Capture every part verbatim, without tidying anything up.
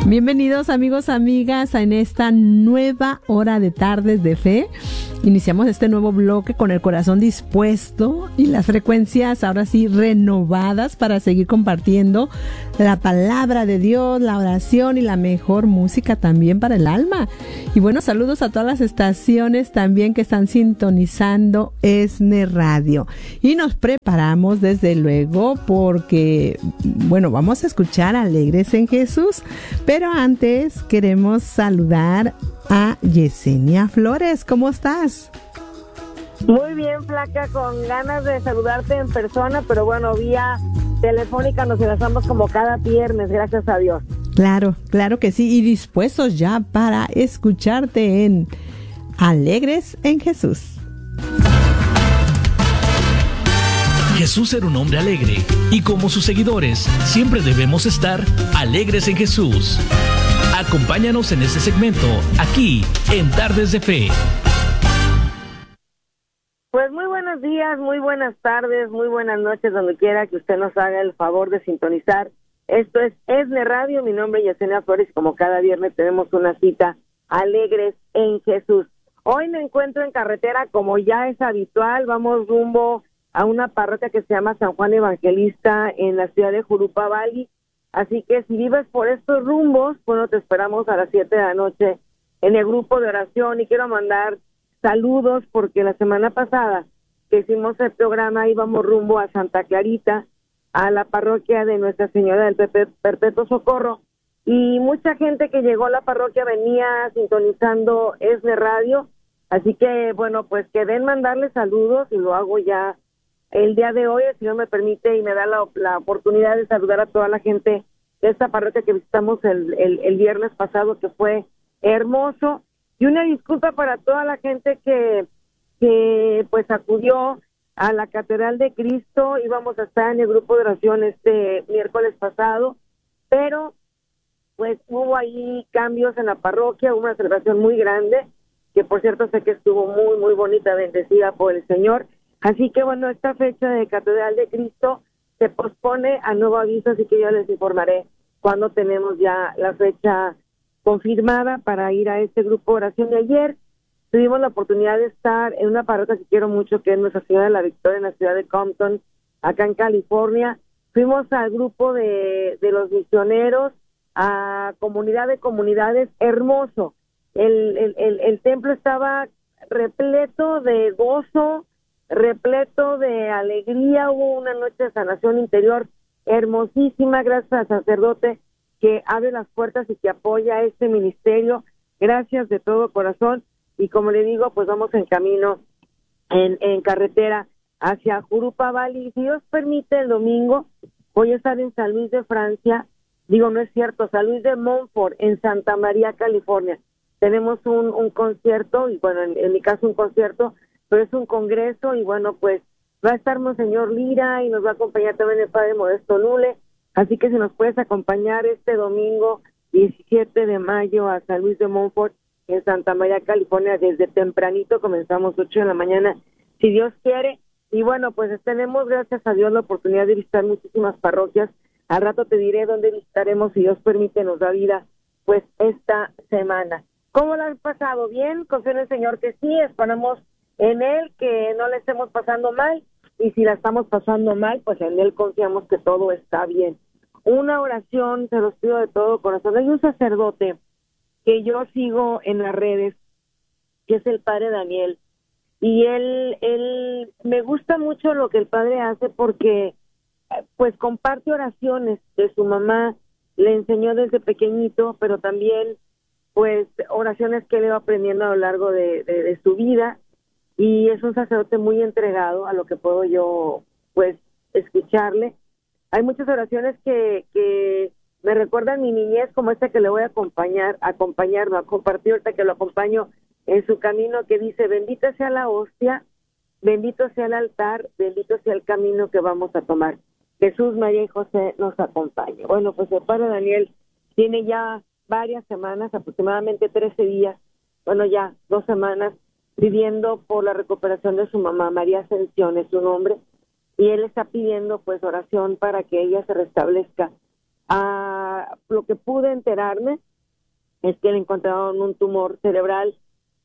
Bienvenidos amigos, amigas, en esta nueva hora de Tardes de Fe. Iniciamos este nuevo bloque con el corazón dispuesto y las frecuencias ahora sí renovadas para seguir compartiendo la palabra de Dios, la oración y la mejor música también para el alma. Y bueno, saludos a todas las estaciones también que están sintonizando ESNE Radio. Y nos preparamos desde luego porque, bueno, vamos a escuchar Alegres en Jesús, pero antes queremos saludar a Yesenia Flores. ¿Cómo estás? Muy bien, Flaca, con ganas de saludarte en persona, pero bueno, vía telefónica nos enlazamos como cada viernes, gracias a Dios. Claro, claro que sí, y dispuestos ya para escucharte en Alegres en Jesús. Jesús era un hombre alegre, y como sus seguidores, siempre debemos estar alegres en Jesús. Acompáñanos en este segmento, aquí en Tardes de Fe. Pues muy buenos días, muy buenas tardes, muy buenas noches, donde quiera que usted nos haga el favor de sintonizar. Esto es ESNE Radio, mi nombre es Yesenia Flores, y como cada viernes tenemos una cita Alegres en Jesús. Hoy me encuentro en carretera, como ya es habitual, vamos rumbo a una parroquia que se llama San Juan Evangelista en la ciudad de Jurupábali. Así que si vives por estos rumbos, bueno, te esperamos a las siete de la noche en el grupo de oración. Y quiero mandar saludos porque la semana pasada que hicimos el programa íbamos rumbo a Santa Clarita, a la parroquia de Nuestra Señora del Perpetuo Socorro. Y mucha gente que llegó a la parroquia venía sintonizando ESNE Radio. Así que, bueno, pues quedé en mandarles saludos y lo hago ya el día de hoy, el Señor me permite y me da la, la oportunidad de saludar a toda la gente de esta parroquia que visitamos el, el, el viernes pasado, que fue hermoso. Y una disculpa para toda la gente que, que pues acudió a la Catedral de Cristo. Íbamos a estar en el grupo de oración este miércoles pasado, pero pues hubo ahí cambios en la parroquia, hubo una celebración muy grande, que por cierto sé que estuvo muy, muy bonita, bendecida por el Señor. Así que bueno, esta fecha de Catedral de Cristo se pospone a nuevo aviso, así que yo les informaré cuando tenemos ya la fecha confirmada para ir a este grupo de oración. De ayer tuvimos la oportunidad de estar en una parroquia que quiero mucho, que es Nuestra Señora de la Victoria, en la ciudad de Compton, acá en California. Fuimos al grupo de, de los misioneros, a Comunidad de Comunidades, hermoso. El, el, el, el templo estaba repleto de gozo, repleto de alegría. Hubo una noche de sanación interior hermosísima, gracias al sacerdote que abre las puertas y que apoya a este ministerio. Gracias de todo corazón. Y como le digo, pues vamos en camino, en, en carretera hacia Jurupábali. Y si Dios permite, el domingo voy a estar en San Luis de Francia. Digo, no es cierto, San Luis de Montfort, en Santa María, California. Tenemos un, un concierto, y bueno, en, en mi caso un concierto, pero es un congreso, y bueno, pues va a estar Monseñor Lira y nos va a acompañar también el Padre Modesto Lule. Así que si nos puedes acompañar este domingo diecisiete de mayo a San Luis de Montfort, en Santa María, California, desde tempranito, comenzamos ocho de la mañana, si Dios quiere. Y bueno, pues tenemos, gracias a Dios, la oportunidad de visitar muchísimas parroquias. Al rato te diré dónde visitaremos, si Dios permite, nos da vida, pues esta semana. ¿Cómo la han pasado? ¿Bien? Confío en el Señor que sí, esperamos en Él que no le estemos pasando mal, y si la estamos pasando mal, pues en Él confiamos que todo está bien. Una oración, se los pido de todo corazón. Hay un sacerdote que yo sigo en las redes, que es el Padre Daniel, y él, él, me gusta mucho lo que el Padre hace porque, pues, comparte oraciones de su mamá, le enseñó desde pequeñito, pero también, pues, oraciones que él va aprendiendo a lo largo de, de, de su vida. Y es un sacerdote muy entregado a lo que puedo yo, pues, escucharle. Hay muchas oraciones que, que me recuerdan mi niñez, como esta que le voy a acompañar, acompañarlo, a compartir ahorita que lo acompaño en su camino, que dice: bendita sea la hostia, bendito sea el altar, bendito sea el camino que vamos a tomar. Jesús, María y José nos acompañan. Bueno, pues el Padre Daniel tiene ya varias semanas, aproximadamente trece días, bueno, ya dos semanas, pidiendo por la recuperación de su mamá. María Ascensión es su nombre, y él está pidiendo pues oración para que ella se restablezca. Ah, a, lo que pude enterarme es que le encontraron un tumor cerebral,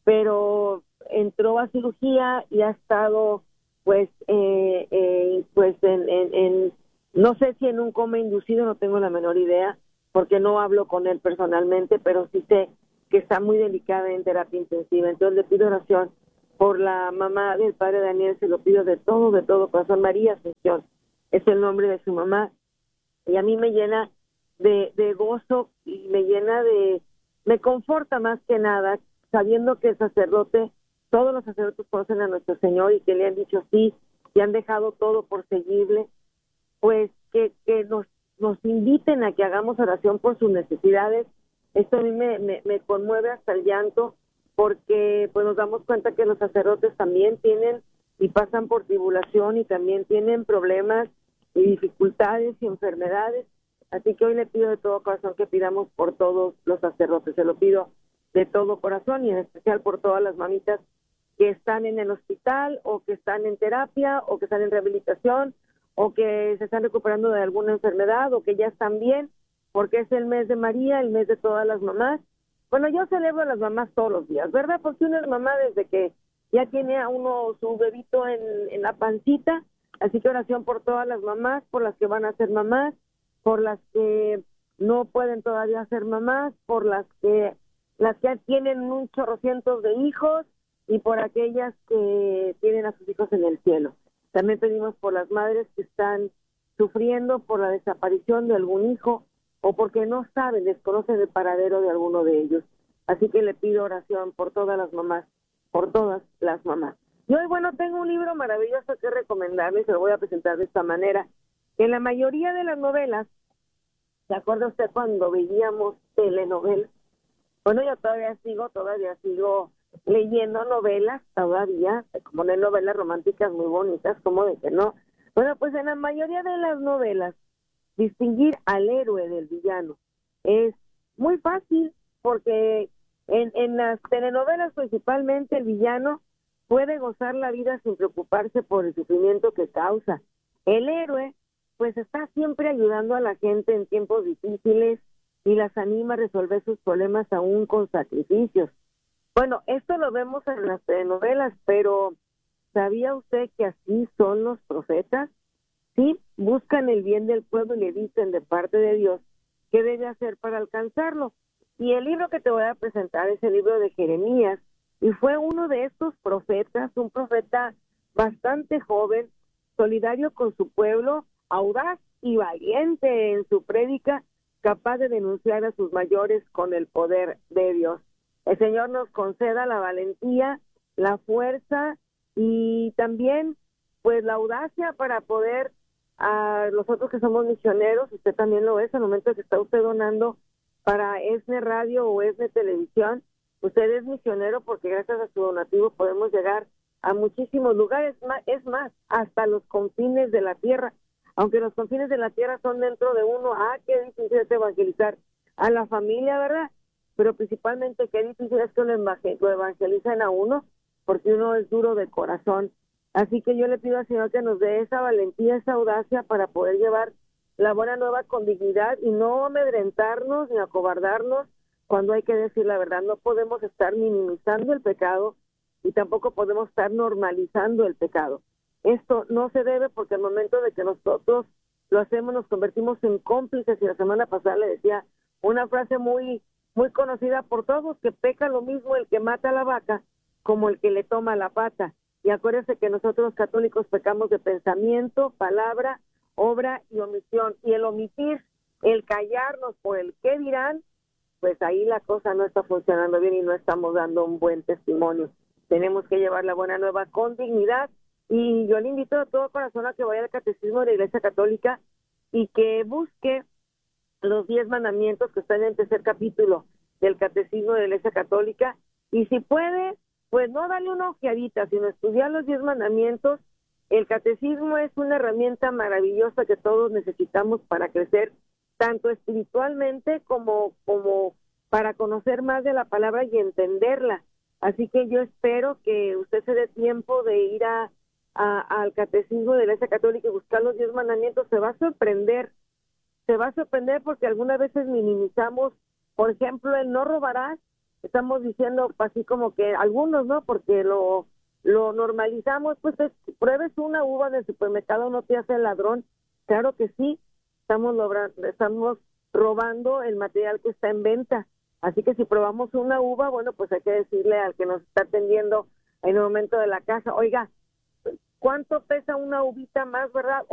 pero entró a cirugía y ha estado pues eh, eh, pues en, en, en no sé si en un coma inducido, no tengo la menor idea porque no hablo con él personalmente, pero sí sé que está muy delicada en terapia intensiva. Entonces le pido oración por la mamá del padre Daniel, se lo pido de todo, de todo corazón. María Asunción es el nombre de su mamá, y a mí me llena de, de gozo y me llena de, me conforta más que nada, sabiendo que el sacerdote, todos los sacerdotes conocen a nuestro Señor y que le han dicho sí, y han dejado todo por seguirle, pues que, que nos, nos inviten a que hagamos oración por sus necesidades. Esto a mí me, me, me conmueve hasta el llanto, porque pues nos damos cuenta que los sacerdotes también tienen y pasan por tribulación y también tienen problemas y dificultades y enfermedades. Así que hoy le pido de todo corazón que pidamos por todos los sacerdotes. Se lo pido de todo corazón y en especial por todas las mamitas que están en el hospital o que están en terapia o que están en rehabilitación o que se están recuperando de alguna enfermedad o que ya están bien, porque es el mes de María, el mes de todas las mamás. Bueno, yo celebro a las mamás todos los días, ¿verdad? Porque uno es mamá desde que ya tiene a uno su bebito en, en la pancita. Así que oración por todas las mamás, por las que van a ser mamás, por las que no pueden todavía ser mamás, por las que las que tienen un chorrocientos de hijos y por aquellas que tienen a sus hijos en el cielo. También pedimos por las madres que están sufriendo por la desaparición de algún hijo o porque no saben, desconocen el paradero de alguno de ellos. Así que le pido oración por todas las mamás, por todas las mamás. Y hoy, bueno, tengo un libro maravilloso que recomendarles, se lo voy a presentar de esta manera. En la mayoría de las novelas, ¿se acuerda usted cuando veíamos telenovelas? Bueno, yo todavía sigo, todavía sigo leyendo novelas, todavía, como de novelas románticas muy bonitas, como de que no. Bueno, pues en la mayoría de las novelas, distinguir al héroe del villano es muy fácil, porque en, en las telenovelas principalmente el villano puede gozar la vida sin preocuparse por el sufrimiento que causa. El héroe, pues está siempre ayudando a la gente en tiempos difíciles y las anima a resolver sus problemas aún con sacrificios. Bueno, esto lo vemos en las telenovelas, pero ¿sabía usted que así son los profetas? Sí, buscan el bien del pueblo y le dicen de parte de Dios qué debe hacer para alcanzarlo. Y el libro que te voy a presentar es el libro de Jeremías, y fue uno de estos profetas, un profeta bastante joven, solidario con su pueblo, audaz y valiente en su prédica, capaz de denunciar a sus mayores con el poder de Dios. El Señor nos conceda la valentía, la fuerza y también pues la audacia para poder, a nosotros que somos misioneros, usted también lo es, al momento que está usted donando para ESNE Radio o ESNE Televisión, usted es misionero porque gracias a su donativo podemos llegar a muchísimos lugares, es más, hasta los confines de la tierra, aunque los confines de la tierra son dentro de uno. Ah, qué difícil es evangelizar a la familia, ¿verdad? Pero principalmente qué difícil es que lo evangelicen a uno, porque uno es duro de corazón. Así que yo le pido al Señor que nos dé esa valentía, esa audacia para poder llevar la buena nueva con dignidad y no amedrentarnos ni acobardarnos cuando hay que decir la verdad. No podemos estar minimizando el pecado y tampoco podemos estar normalizando el pecado. Esto no se debe, porque al momento de que nosotros lo hacemos nos convertimos en cómplices. Y la semana pasada le decía una frase muy muy conocida por todos, que peca lo mismo el que mata a la vaca como el que le toma la pata. Y acuérdense que nosotros los católicos pecamos de pensamiento, palabra, obra y omisión. Y el omitir, el callarnos por el qué dirán, pues ahí la cosa no está funcionando bien y no estamos dando un buen testimonio. Tenemos que llevar la buena nueva con dignidad. Y yo le invito a todo corazón a que vaya al Catecismo de la Iglesia Católica y que busque los diez mandamientos que están en el tercer capítulo del Catecismo de la Iglesia Católica, y si puede, pues no darle una ojeadita, sino estudiar los diez mandamientos. El Catecismo es una herramienta maravillosa que todos necesitamos para crecer, tanto espiritualmente como, como para conocer más de la palabra y entenderla. Así que yo espero que usted se dé tiempo de ir a, a al Catecismo de la Iglesia Católica y buscar los diez mandamientos. Se va a sorprender se va a sorprender porque algunas veces minimizamos, por ejemplo, el no robarás, estamos diciendo así como que algunos, ¿no? Porque lo lo normalizamos, pues es, pruebes una uva del supermercado, no te hace el ladrón. Claro que sí, estamos logrando, estamos robando el material que está en venta. Así que si probamos una uva, bueno, pues hay que decirle al que nos está atendiendo en el momento de la casa, oiga, ¿cuánto pesa una uvita más, verdad?